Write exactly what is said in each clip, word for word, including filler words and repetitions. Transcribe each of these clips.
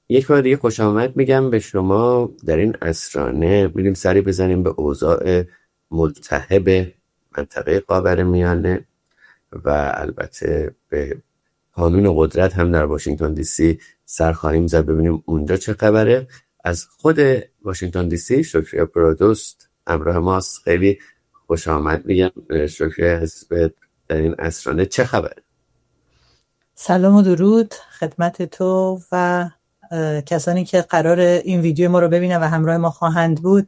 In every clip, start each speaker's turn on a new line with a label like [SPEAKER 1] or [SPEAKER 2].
[SPEAKER 1] یک بار دیگه خوش آمد میگم به شما در این عصرانه. میریم سری بزنیم به اوضاع ملتهب منطقه خاورمیانه و البته به کانون قدرت هم در واشنگتن دی سی سر خواهیم زد، ببینیم اونجا چه خبره. از خود واشنگتن دی سی شکریه پرودوست همراه ماست. خیلی خوش آمد میگم شکریه حزب در این عصرانه، چه خبره؟
[SPEAKER 2] سلام و درود خدمت تو و کسانی که قرار این ویدیو ما رو ببینن و همراه ما خواهند بود.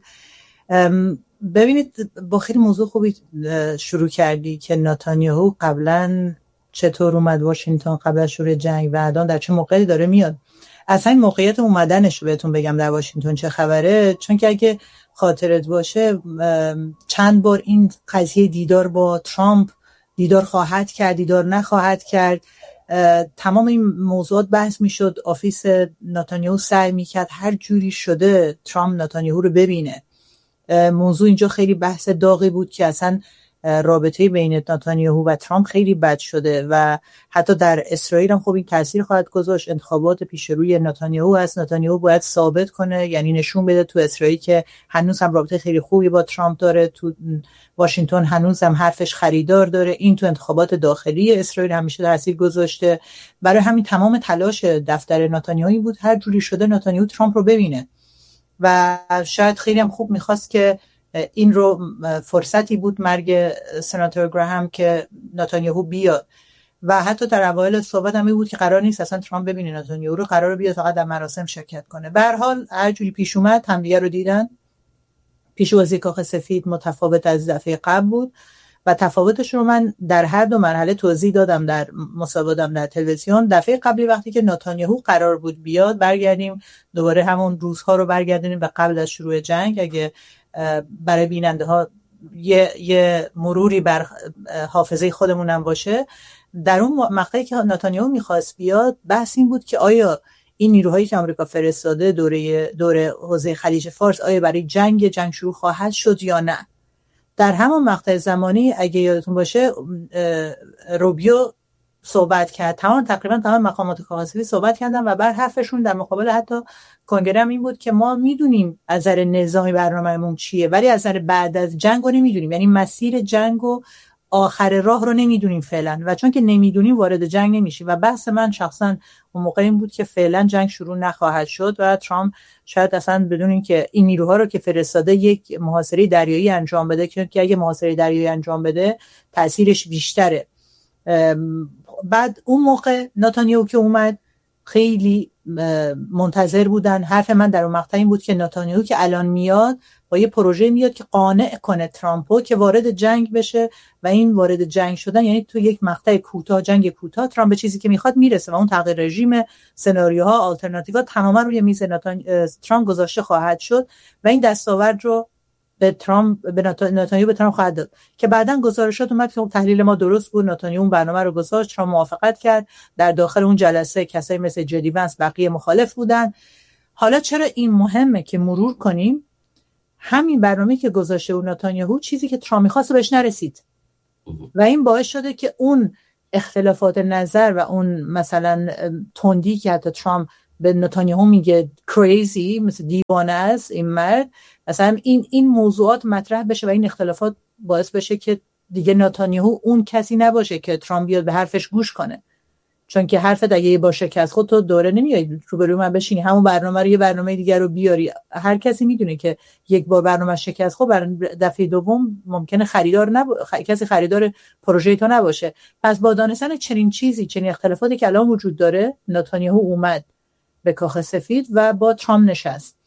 [SPEAKER 2] ببینید با خیلی موضوع خوبی شروع کردی که نتانیاهو قبلا چطور اومد واشنگتن قبل از شروع جنگ و الان در چه موقعی داره میاد. اصلا موقعیت اومدنش رو بهتون بگم در واشنگتن چه خبره، چون که اگه خاطرت باشه چند بار این قضیه دیدار با ترامپ، دیدار خواهد کرد دیدار نخواهد کرد، تمام این موضوعات بحث میشد. آفیس نتانیاهو سعی میکرد هر جوری شده ترامپ نتانیاهو رو ببینه. موضوع اینجا خیلی بحث داغی بود که اصلا رابطه بین نتانیاهو و ترامپ خیلی بد شده و حتی در اسرائیل هم خب این تاثیر خواهد گذاشت. انتخابات پیش روی نتانیاهو است، نتانیاهو باید ثابت کنه، یعنی نشون بده تو اسرائیل که هنوز هم رابطه خیلی خوبی با ترامپ داره، تو واشنگتن هنوز هم حرفش خریدار داره. این تو انتخابات داخلی اسرائیل همیشه تاثیر گذاشته. برای همین تمام تلاش دفتر نتانیاهو بود هر جوری شده نتانیاهو ترامپ رو ببینه و شاید خیلی هم خوب می‌خواست که این رو فرصتی بود مرگ سناتور گراهام که نتانیاهو بیاد و حتی در اوایل صحبت هم بود که قرار نیست اصلا ترامپ ببینه نتانیاهو رو، قرار بیاد فقط در مراسم شرکت کنه. به هر حال هر جوری پیش اومد همدیگه رو دیدن. پیشوازی کاخ سفید متفاوت از دفعه قبل بود و تفاوتش رو من در هر دو مرحله توضیح دادم در مصاحبه‌ام در تلویزیون. دفعه قبلی وقتی که نتانیاهو قرار بود بیاد، برگردیم دوباره همون روزها رو برگردیم به قبل از شروع جنگ، اگه برای بیننده ها یه, یه مروری بر حافظه خودمونم باشه، در اون مقطعی که نتانیاهو میخواست بیاد بحث این بود که آیا این نیروهایی که آمریکا فرستاده دوره دوره حوزه خلیج فارس آیا برای جنگ جنگ شروع خواهد شد یا نه. در همون مقطع زمانی اگه یادتون باشه روبیو صحبت کرد، تمام تقریبا تمام مقامات کاغذی صحبت کردن و بر حرفشون در مقابل حتی کنگره هم این بود که ما میدونیم از نظر نظامی برنامه‌مون چیه ولی از نظر بعد از جنگ رو نمیدونیم، یعنی مسیر جنگ و آخر راه رو نمیدونیم فعلا و چون که نمیدونیم وارد جنگ نمیشیم. و بحث من شخصا اون موقع این بود که فعلا جنگ شروع نخواهد شد و ترامپ شاید اصلا بدون این که این نیروها رو که فرستاده یک محاصره دریایی انجام بده که اگه محاصره دریایی انجام بده تاثیرش بیشتره. بعد اون موقع نتانیاهو که اومد خیلی منتظر بودن. حرف من در اون مقطع این بود که نتانیاهو که الان میاد با یه پروژه میاد که قانع کنه ترامپو که وارد جنگ بشه و این وارد جنگ شدن یعنی تو یک مقطع کوتاه، جنگ کوتاه، ترامپ به چیزی که میخواد میرسه و اون تغییر رژیم، سناریوها، آلترناتیوها تماما روی میز ترامپ گذاشته خواهد شد و این دستاورد رو به ترامپ به نتانیاهو به ترامپ خواهد داد که بعداً گزارشات اومد که تحلیل ما درست بود. نتانیاهو اون برنامه رو گذاشت، ترامپ موافقت کرد. در داخل اون جلسه کسایی مثل جدی ونس بقیه مخالف بودن. حالا چرا این مهمه که مرور کنیم همین برنامه‌ای که گذاشته و نتانیاهو چیزی که ترامپ می‌خواست بهش نرسید و این باعث شده که اون اختلافات نظر و اون مثلا تندی که حتی ترامپ به نتانیاهو میگه کریزی، مثل دیوانه است این مرد، مثلا این این موضوعات مطرح بشه و این اختلافات باعث بشه که دیگه نتانیاهو اون کسی نباشه که ترامپ بیاد به حرفش گوش کنه، چون که حرف دیگه با شکست خود تو دوره نمیای روبروی من بشینی همون برنامه رو یه برنامه دیگه رو بیاری. هر کسی میدونه که یک بار برنامه شکست خود برای دفعه دوم ممکنه خریدار نب... خ... کسی خریدار پروژه تو نباشه. پس با دانستن چنین چیزی، چنین اختلافاتی که الان وجود داره، نتانیاهو اومد به کاخ سفید و با ترامپ نشست.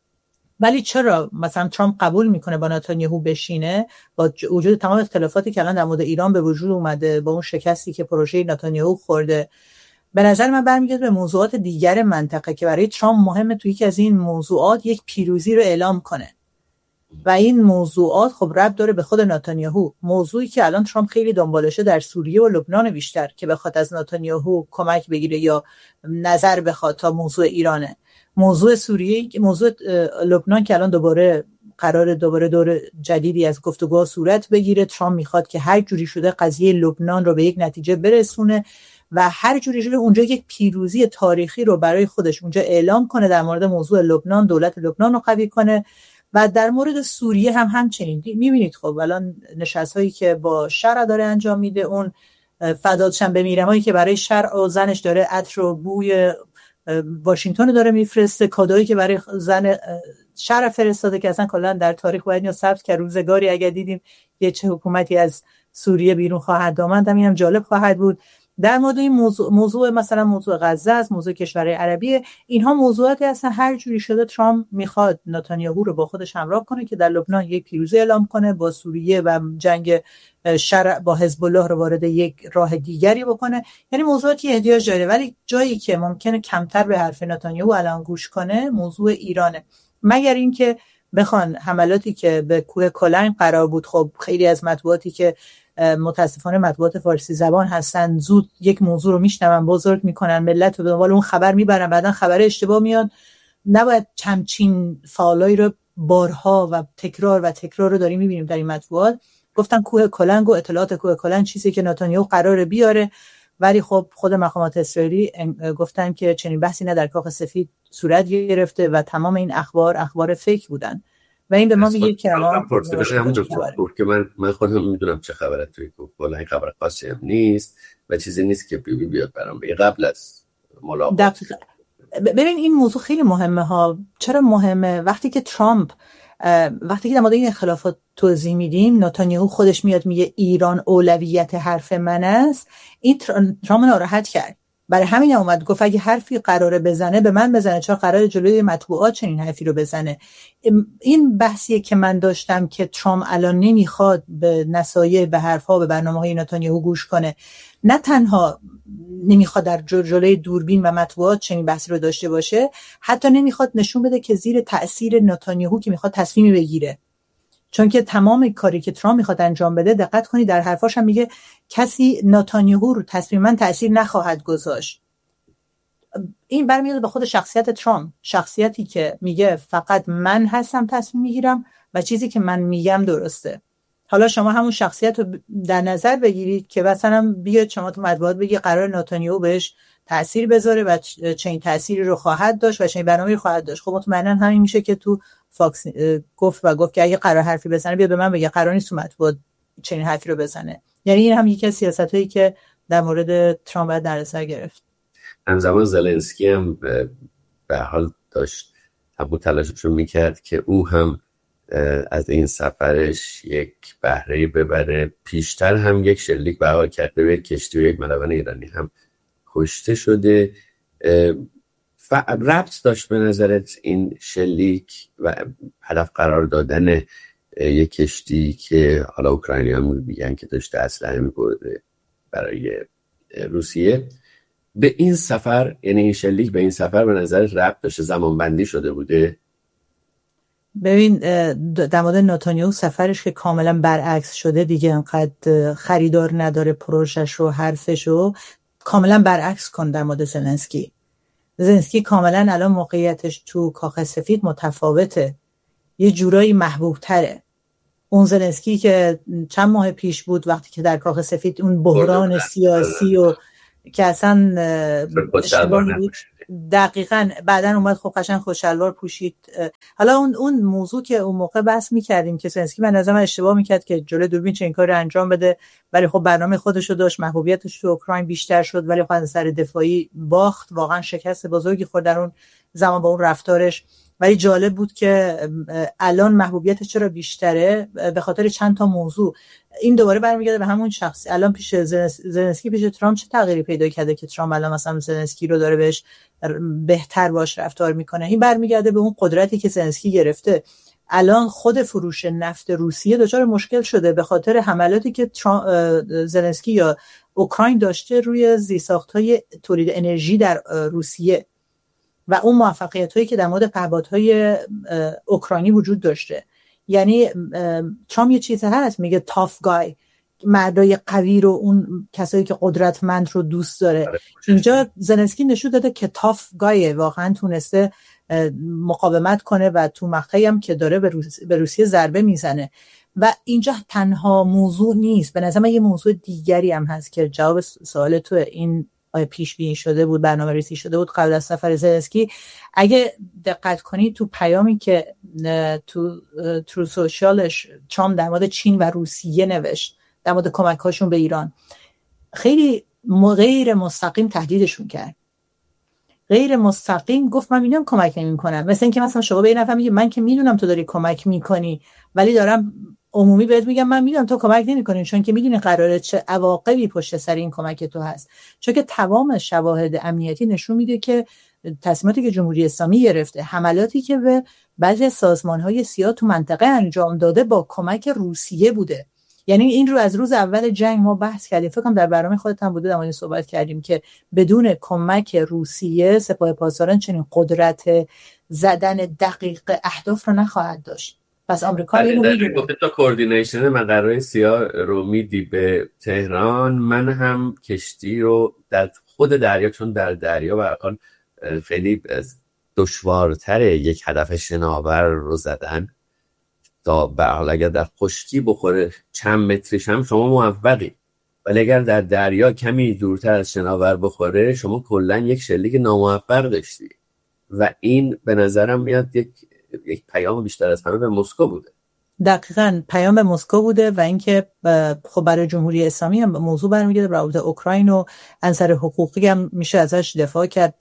[SPEAKER 2] ولی چرا مثلا ترامپ قبول میکنه با نتانیاهو بشینه با وجود تمام اختلافاتی که الان در مورد ایران به وجود اومده، با اون شکستی که پروژه نتانیاهو خورده؟ به نظر من برمیگرده به موضوعات دیگر منطقه که برای ترامپ مهمه توی یکی از این موضوعات یک پیروزی رو اعلام کنه و این موضوعات خب ربط داره به خود نتانیاهو. موضوعی که الان ترامپ خیلی دنبالشه در سوریه و لبنان بیشتر که بخواد از نتانیاهو کمک بگیره یا نظر بخواد تا موضوع ایرانه. موضوع سوریه، موضوع لبنان که الان دوباره قرار دوباره دور جدیدی از گفتگوها صورت بگیره. ترامپ میخواد که هر جوری شده قضیه لبنان رو به یک نتیجه برسونه و هر جوری جوری اونجا یک پیروزی تاریخی رو برای خودش اونجا اعلام کنه، در مورد موضوع لبنان دولت لبنان رو قوی کنه و در مورد سوریه هم همچنین. میبینید خب الان نشست‌هایی که با شرع داره انجام میده، اون فدادشم بمیرمایی که برای شرع و زنش داره عطر و بوی واشنگتن داره میفرسته، کادویی که برای زن شرع فرستاده که اصلا کلا در تاریخ باید یا ثبت که روزگاری اگر دیدیم یه چه حکومتی از سوریه بیرون خواهد آمد، همین جالب خواهد بود. در مورد این موضوع, موضوع مثلا موضوع غزه است، موضوع کشورهای عربی، اینها موضوعاتی اصلا هر جوری شده ترامپ میخواد نتانیاهو رو با خودش همراه کنه که در لبنان یک پیروزی اعلام کنه، با سوریه و جنگ شرع با حزب الله رو وارد یک راه دیگری بکنه. یعنی موضوعاتی احتیاج داره، ولی جایی که ممکنه کمتر به حرف نتانیاهو الان گوش کنه موضوع ایرانه، مگر اینکه بخوان حملاتی که به کوه کلنگ قرار بود، خب خیلی از مطبوعاتی که متاسفانه مطبوعات فارسی زبان هستن زود یک موضوع رو میشنون بزرگ میکنن، ملت رو به دنبال اون خبر میبرن، بعدن خبر اشتباه میاد. نباید چمچین فعالایی رو بارها و تکرار و تکرار رو داریم میبینیم در این مطبوعات. گفتن کوه کلنگ و اطلاعات کوه کلنگ چیزی که نتانیاهو قراره بیاره، ولی خب خود مقامات اسرائیلی گفتن که چنین بحثی نه در کاخ سفید صورت گرفته و تمام این اخبار اخبار فیک بودن. و این به ما میگه که الان
[SPEAKER 1] پرسش همون دکتر که من من خودم میدونم چه خبره توی کوه این خبر خاصی هم نیست و چیزی نیست که بی بی بیاد برام بگه قبل از ملاقات.
[SPEAKER 2] ببین این موضوع خیلی مهمه ها. چرا مهمه؟ وقتی که ترامپ وقتی که در مورد این اختلافات توضیح میدیم، نتانیاهو خودش میاد میگه ایران اولویت حرف من است، این ترامپ ناراحت کرد. برای همین اومد گفت اگه حرفی قراره بزنه به من بزنه، چرا قراره جلوی مطبوعات چنین حرفی رو بزنه. این بحثیه که من داشتم که ترامپ الان نمیخواد به نصایح، به حرفها، به برنامه‌های نتانیاهو گوش کنه. نه تنها نمیخواد در جلوی دوربین و مطبوعات چنین بحثی رو داشته باشه، حتی نمیخواد نشون بده که زیر تأثیر نتانیاهو که میخواد تصمیمی بگیره. چون که تمام کاری که ترامپ میخواد انجام بده، دقت کنید در حرفاش هم میگه کسی نتانیاهو رو تصمیم من تأثیر نخواهد گذاشت. این برمیاد به خود شخصیت ترامپ، شخصیتی که میگه فقط من هستم تصمیم میگیرم و چیزی که من میگم درسته. حالا شما همون شخصیت رو در نظر بگیرید که مثلا بیاد شما تو مطبوعات بگی قرار نتانیاهو بهش تأثیر بذاره و چنین تأثیری رو خواهد داشت و چنین برنامه‌ای خواهد داشت. خب مطمئنا همین میشه که تو فاکس گفت و گفت که اگه قرار حرفی بزنه بیاد به من بگه قرار نیست تو مطبوعات چنین حرفی رو بزنه. یعنی این هم یکی از سیاستایی که در مورد ترامپ باید در نظر گرفت.
[SPEAKER 1] همزمان زلنسکی هم به حال داشت همون تلاشش رو میکرد که او هم از این سفرش یک بهره ببره. پیشتر هم یک شلیک به هوا کرده به کشتی و یک ملون ایرانی هم کشته شده. ربط داشت به نظرت این شلیک و هدف قرار دادن یک کشتی که حالا اوکراینیان میگن که داشته اسلحه میبرده برای روسیه به این سفر، یعنی این شلیک به این سفر به نظرت ربط داشته، زمان بندی شده بوده؟
[SPEAKER 2] ببین در مورد نتانیاهو سفرش که کاملا برعکس شده دیگه، انقدر خریدار نداره پروژش رو، حرفش رو کاملا برعکس کن. در مورد زلنسکی زلنسکی کاملا الان موقعیتش تو کاخ سفید متفاوته، یه جورایی محبوب تره. اون زلنسکی که چند ماه پیش بود وقتی که در کاخ سفید اون بحران سیاسی و که اصلا اشتباهی بود، دقیقاً بعدن اومد خب قشنگ خوش‌شلوار پوشید. حالا اون اون موضوع که اون موقع بحث می‌کردیم که زلنسکی من نظرم اشتباه می‌کرد که جلوی دوربین چه این کاری انجام بده، ولی خب برنامه خودش رو داشت، محبوبیتش تو اوکراین بیشتر شد، ولی خب از سر دفاعی باخت، واقعا شکست بزرگی خورد در اون زمان با اون رفتارش. ولی جالب بود که الان محبوبیتش چرا بیشتره، به خاطر چند تا موضوع. این دوباره برمیگرده به همون شخص. الان پیش زلنسکی پیش ترامپ چه تغییری پیدا کرده که ترامپ الان مثلا زلنسکی رو داره بهش بهتر باش رفتار میکنه؟ این برمیگرده به اون قدرتی که زلنسکی گرفته. الان خود فروش نفت روسیه دچار مشکل شده به خاطر حملاتی که زلنسکی یا اوکراین داشته روی زیرساخت‌های تولید انرژی در روسیه و اون موفقیت‌هایی که در مورد پهپادهای اوکراینی وجود داشته. یعنی ترامپ یه چیزی هست میگه تاف گای، مردای قوی رو، اون کسایی که قدرتمند رو دوست داره. اینجا زلنسکی نشون داده که تاف گایه، واقعا تونسته مقاومت کنه و تو مقطعی هم که داره به روسیه, به روسیه ضربه میزنه. و اینجا تنها موضوع نیست، به نظر من یه موضوع دیگری هم هست که جواب سوال تو این پیش بینی شده بود، برنامه ریزی شده بود قبل از سفر زلنسکی. اگه دقت کنید تو پیامی که تو ترو سوشالش ترامپ در مورد چین و روسیه نوشت در مورد کمک‌هاشون به ایران، خیلی غیر مستقیم تهدیدشون کرد. غیر مستقیم گفت من میدونم کمک نمی‌کنم. مثلا اینکه مثلا شما به این نفر میگی من که میدونم تو داری کمک می‌کنی، ولی دارم عمومی بهت میگم من میدونم تو کمک نمی‌کنی، چون که میدونی قراره چه عواقبی پشت سر این کمک تو هست. چون که تمام شواهد امنیتی نشون میده که تصمیماتی که جمهوری اسلامی گرفته، حملاتی که به بعضی سازمان‌های سیاه تو منطقه انجام داده با کمک روسیه بوده. یعنی این رو از روز اول جنگ ما بحث کردیم، فکر کنم در برنامه خودت هم بوده، در مورد صحبت کردیم که بدون کمک روسیه سپاه پاسداران چنین قدرت زدن دقیق اهداف رو نخواهد داشت. پس آمریکا اینو میدونه.
[SPEAKER 1] گفت تا کوردینیشن مقرهای سیاه رو میدی به تهران، من هم کشتی رو در خود دریا، چون در دریا واقعا خیلی دشوارتره یک هدف شناور رو زدن تا به حال اگر در خشکی بخوره چند متریش هم شما موفقی، ولی اگر در دریا کمی دورتر از شناور بخوره شما کلا یک شلیک ناموفق داشتی. و این به نظرم میاد یک یک پیام بیشتر از همه به مسکو بوده.
[SPEAKER 2] دقیقاً پیام به مسکو بوده و اینکه خب برای جمهوری اسلامی هم موضوع برمیگرده به رابطه اوکراین و عنصر حقوقی هم میشه ازش دفاع کرد.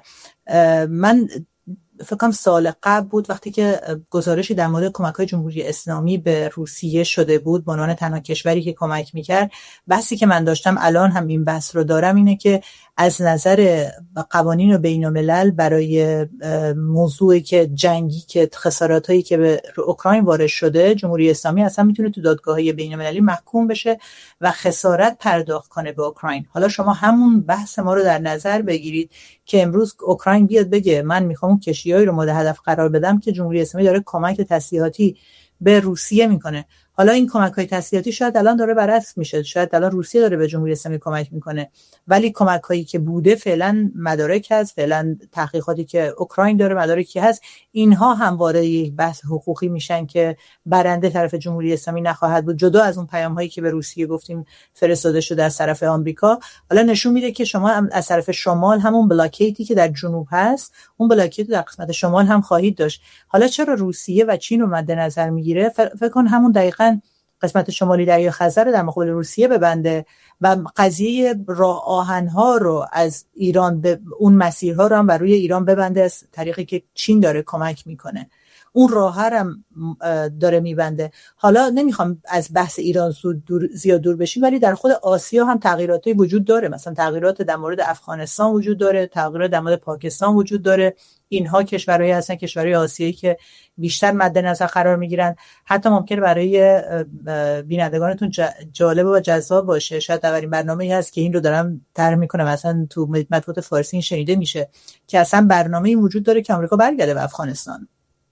[SPEAKER 2] من فکر کنم سال قبل بود وقتی که گزارشی در مورد کمک‌های جمهوری اسلامی به روسیه شده بود به عنوان تنها کشوری که کمک می‌کرد، بحثی که من داشتم الان هم این بحث رو دارم اینه که از نظر قوانین بین‌الملل برای موضوعی که جنگی که خساراتایی که به اوکراین وارد شده، جمهوری اسلامی اصلا میتونه تو دادگاه‌های بین‌المللی محکوم بشه و خسارت پرداخت کنه به اوکراین. حالا شما همون بحث ما رو در نظر بگیرید که امروز اوکراین بیاد بگه من میخوام اون کشتی‌هایی رو مورد هدف قرار بدم که جمهوری اسلامی داره کمک تسلیحاتی به روسیه میکنه. حالا این کمک‌های تسلیحاتی شاید الان داره برعکس میشه، شاید الان روسیه داره به جمهوری اسلامی کمک میکنه، ولی کمک‌هایی که بوده فعلا مدارک هست، فعلا تحقیقاتی که اوکراین داره مدارکی هست، اینها هم وارد یک بحث حقوقی میشن که برنده طرف جمهوری اسلامی نخواهد بود، جدا از اون پیام‌هایی که به روسیه گفتیم فرستاده شده از طرف آمریکا. حالا نشون میده که شما از طرف شمال همون بلاکیتی که در جنوب هست، اون بلاکیت در قسمت شمال هم خواهید داشت. حالا چرا روسیه و چین رو مد نظر میگیره؟ فکر کن همون دقیقاً قسمت شمالی دریای خزر رو در مقابل روسیه ببنده و قضیه راه آهن‌ها رو از ایران به اون مسیرها رو هم بر روی ایران ببنده از طریقی که چین داره کمک میکنه، اون راه هم داره میبنده. حالا نمیخوام از بحث ایران دور زیاد دور بشیم، ولی در خود آسیا هم تغییراتی وجود داره، مثلا تغییرات در مورد افغانستان وجود داره، تغییرات در مورد پاکستان وجود داره. اینها کشورهایی هستن، کشورهای آسیایی که بیشتر مد نظر قرار میگیرن. حتی ممکنه برای بینندگانتون جالب و جذاب باشه، شاید اولین برنامه‌ای هست که این رو دارم طرح میکنم، مثلا تو مطبوعات فارسی این شنیده میشه که اصلا برنامه‌ای وجود داره که آمریکا برگرده به افغانستان.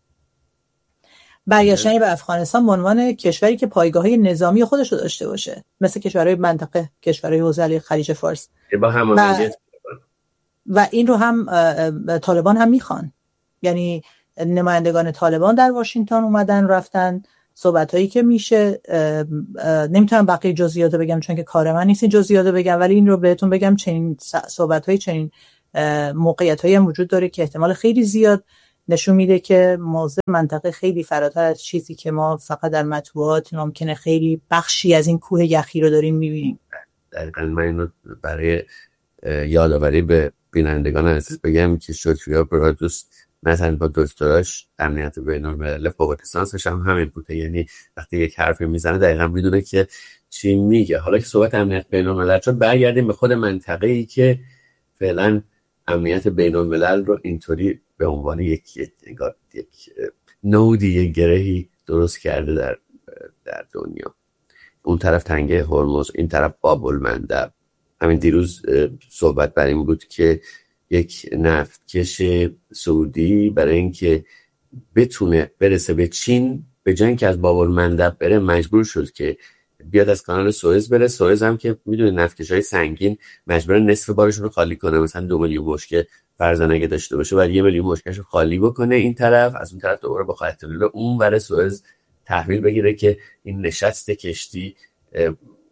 [SPEAKER 2] برگشتن به افغانستان به عنوان کشوری که پایگاه‌های نظامی خودش رو داشته باشه، مثل کشورهای منطقه، کشورهای حوزه خلیج فارس.
[SPEAKER 1] با همون
[SPEAKER 2] و این رو هم طالبان هم میخوان، یعنی نمایندگان طالبان در واشنگتن اومدن رفتن، صحبتایی که میشه، نمیتونم بقیه جزئیات رو بگم چون که کار من نیست این جزئیات رو بگم، ولی این رو بهتون بگم چنین صحبتایی، چنین موقعیتایی هم وجود داره که احتمال خیلی زیاد نشون میده که موضوع منطقه خیلی فراتر از چیزی که ما فقط در مطبوعات ممکنه خیلی بخشی از این کوه یخی رو داریم میبینیم.
[SPEAKER 1] دقیقاً من اینو برای یادآوری به بینندگان عزیز بگم که شکریا برادوست مثلا با دکتراش امنیت بین‌الملل فوق لیسانسش هم همین بوده، یعنی وقتی یک حرفی میزنه دقیقاً میدونه که چی میگه. حالا که صحبت امنیت بین‌الملل شد، برگردیم به خود منطقه‌ای که فعلا امنیت بین‌الملل رو اینطوری به عنوان یک یک یک نودی، یک گرهی درست کرده در در دنیا. اون طرف تنگه هرمز، این طرف باب المندب. همین دیروز صحبت بر این بود که یک نفتکش سعودی برای اینکه بتونه برسه به چین، به جای اینکه از باب المندب بره مجبور شد که بیاد از کانال سوئز بره. سوئز هم که میدونه نفتکش‌های سنگین مجبور نصف بارشون رو خالی کنه، مثلا دو میلیون بشکه فرضاً اگه داشته باشه بعد یک میلیون بشکه‌شو خالی بکنه این طرف، از اون طرف دوباره با خط لوله اون ور سوئز تحویل بگیره که این نشست کشتی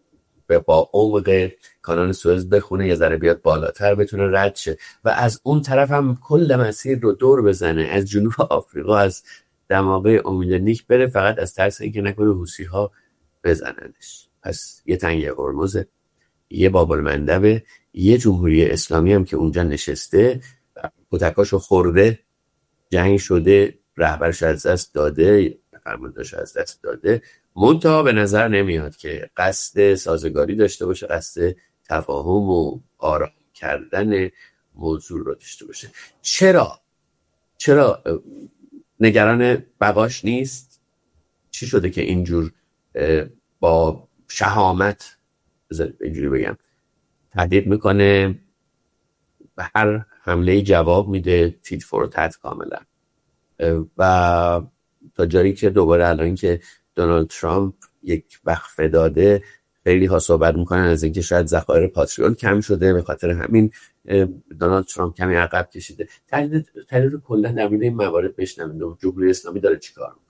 [SPEAKER 1] با عمق کانال سوئز بخونه، یه ذره بیاد بالاتر بتونه رد شه و از اون طرف هم کل مسیر رو دور بزنه، از جنوب آفریقا، از دماغه امید نیک بره، فقط از ترس اینکه نکنه حوثی ها بزننش. پس یه تنگه هرمز، یه باب المندب، یه جمهوری اسلامی هم که اونجا نشسته، کتکاشو خورده، جنگ شده، رهبرش از دست داده، فرماندهاش از دست داده، منتها به نظر نمیاد که قصد سازگاری داشته باشه، قصد تفاهم و آرام کردن موضوع رو داشته باشه. چرا؟ چرا نگران بقاش نیست؟ چی شده که اینجور با شهامت اینجوری بگم تهدید میکنه، به هر حمله جواب میده، تیت فور تت کاملا، و تا جایی که دوباره الان که دونالد ترامپ یک وقفه داده، خیلی ها صحبت میکنن از اینکه شاید ذخایر پاتریوت کم شده، به خاطر همین دونالد ترامپ کمی عقب کشیده. تحلیل تحلیل کلا در مورد این موارد بشنوید. جمهوری اسلامی داره چیکار میکنه؟